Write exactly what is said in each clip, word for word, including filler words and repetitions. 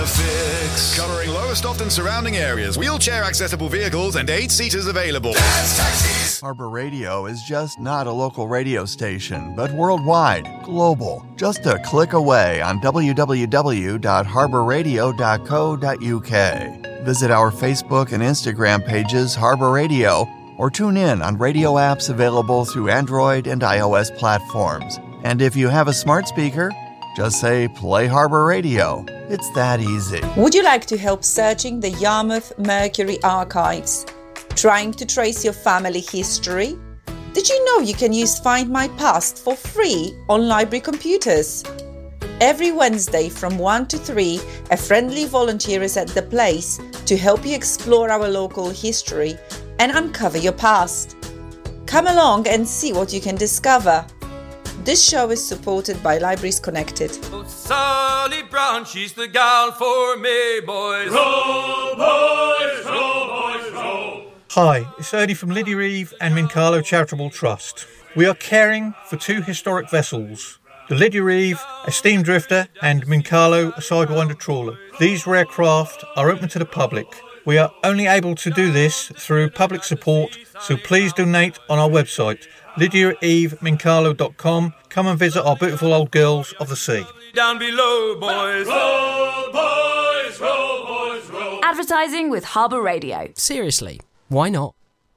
Fix. Covering Lowestoft and surrounding areas. Wheelchair accessible vehicles and eight seaters available. That's taxis. Harbour Radio is just not a local radio station, but worldwide, global. Just a click away on w w w dot harbour radio dot co dot u k. Visit our Facebook and Instagram pages, Harbour Radio, or tune in on radio apps available through Android and iOS platforms. And if you have a smart speaker, just say Play Harbour Radio. It's that easy. Would you like to help searching the Yarmouth Mercury archives? Trying to trace your family history? Did you know you can use Find My Past for free on library computers? Every Wednesday from one to three, a friendly volunteer is at the place to help you explore our local history and uncover your past. Come along and see what you can discover. This show is supported by Libraries Connected. Oh, Sally Brown, she's the gal for me, boys. Roll, boys, roll, boys, roll. Hi, it's Ernie from Lydia Eve and Mincarlo Charitable Trust. We are caring for two historic vessels, the Lydia Eve, a steam drifter, and Mincarlo, a sidewinder trawler. These rare craft are open to the public. We are only able to do this through public support, so please donate on our website, lydia eve mincarlo dot com. Come and visit our beautiful old girls of the sea. Down below, boys. Roll, boys, roll, boys, roll. Advertising with Harbour Radio. Seriously, why not?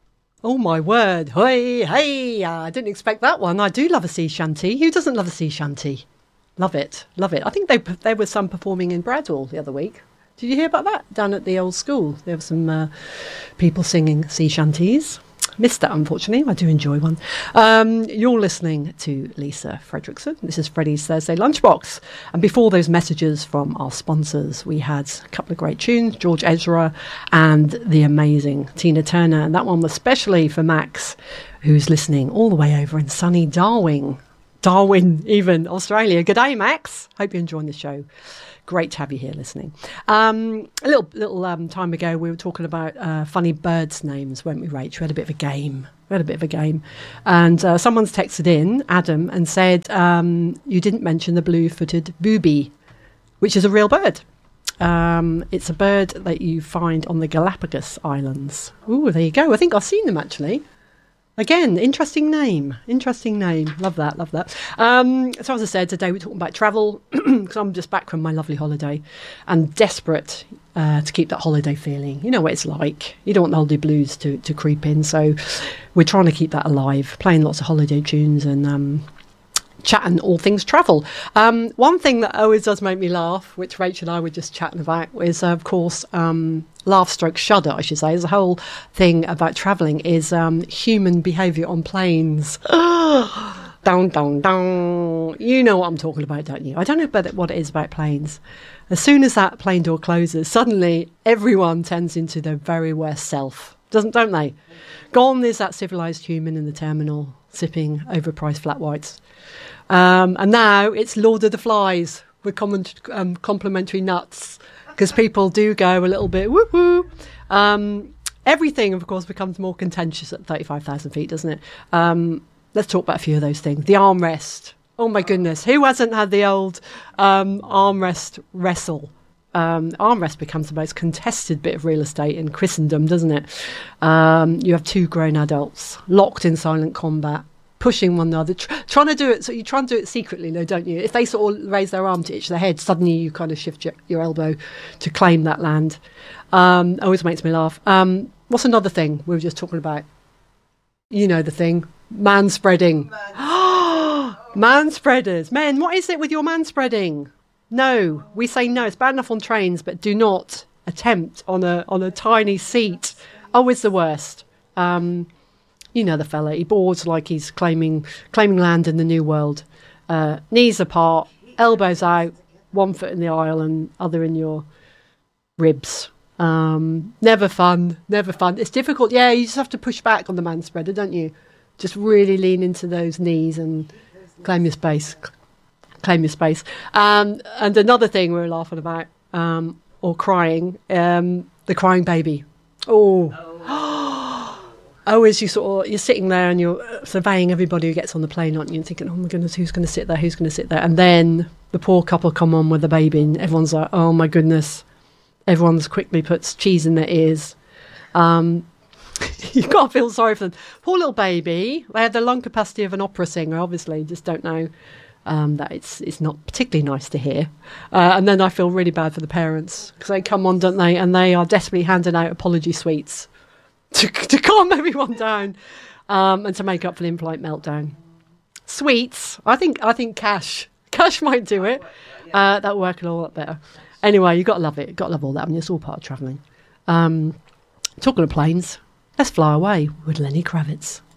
Oh my word. Hey, hey, I didn't expect that one. I do love a sea shanty. Who doesn't love a sea shanty? Love it, love it. I think they, there was some performing in Bradwell the other week. Did you hear about that? Down at the old school. There were some uh, people singing sea shanties. Missed that, unfortunately. I do enjoy one. Um, you're listening to Lisa Fredrickson. This is Freddie's Thursday Lunchbox. And before those messages from our sponsors, we had a couple of great tunes, George Ezra and the amazing Tina Turner. And that one was specially for Max, who's listening all the way over in sunny Darwin. Darwin, even, Australia. Good day, Max. Hope you're enjoying the show. Great to have you here listening. Um, a little little um, time ago, we were talking about uh, funny birds' names, weren't we, Rach? We had a bit of a game. We had a bit of a game. And uh, someone's texted in, Adam, and said, um, you didn't mention the blue-footed booby, which is a real bird. Um, it's a bird that you find on the Galapagos Islands. Ooh, there you go. I think I've seen them, actually. Again, interesting name. Interesting name. Love that, love that. Um, so as I said, today we're talking about travel, because I'm just back from my lovely holiday and desperate uh, to keep that holiday feeling. You know what it's like. You don't want the holiday blues to, to creep in. So we're trying to keep that alive, playing lots of holiday tunes and um, chatting all things travel. Um, one thing that always does make me laugh, which Rachel and I were just chatting about, is, uh, of course... Um, laugh stroke shudder, I should say, is the whole thing about travelling is um, human behaviour on planes. Down, down, down. You know what I'm talking about, don't you? I don't know about what it is about planes. As soon as that plane door closes, suddenly everyone turns into their very worst self, doesn't don't they? Gone is that civilised human in the terminal sipping overpriced flat whites. Um, and now it's Lord of the Flies with common, um, complimentary nuts. Because people do go a little bit woo-woo. Um, everything, of course, becomes more contentious at thirty-five thousand feet, doesn't it? Um, let's talk about a few of those things. The armrest. Oh, my goodness. Who hasn't had the old um, armrest wrestle? Um, armrest becomes the most contested bit of real estate in Christendom, doesn't it? Um, you have two grown adults locked in silent combat, pushing one another, tr- trying to do it. So you try and do it secretly, though, don't you? If they sort of raise their arm to itch their head, suddenly you kind of shift your, your elbow to claim that land. Um, always makes me laugh. Um, what's another thing we were just talking about? You know the thing, manspreading. Manspreaders. Men, what is it with your manspreading? No, we say no. It's bad enough on trains, but do not attempt on a on a tiny seat. Always the worst. Um, You know the fella, he boards like he's claiming claiming land in the new world. Uh, knees apart, elbows out, one foot in the aisle and other in your ribs. Um, never fun, never fun. It's difficult. Yeah, you just have to push back on the manspreader, don't you? Just really lean into those knees and claim your space. Claim your space. Um, and another thing we were laughing about, um, or crying, um, the crying baby. Oh. Oh, as you sort of, you're sitting there and you're surveying everybody who gets on the plane, aren't you? And thinking, oh my goodness, who's going to sit there? Who's going to sit there? And then the poor couple come on with the baby and everyone's like, oh my goodness. Everyone's quickly puts cheese in their ears. Um, you've got to feel sorry for them. Poor little baby. They had the lung capacity of an opera singer, obviously. Just don't know um, that it's it's not particularly nice to hear. Uh, and then I feel really bad for the parents because they come on, don't they? And they are desperately handing out apology sweets to, to calm everyone down um, and to make up for the in-flight meltdown. Sweets. I think I think cash. Cash might do it. Uh, that'll work a lot better. Anyway, you've got to love it. You've got to love all that. I mean, it's all part of travelling. Um, talking of planes, let's fly away with Lenny Kravitz.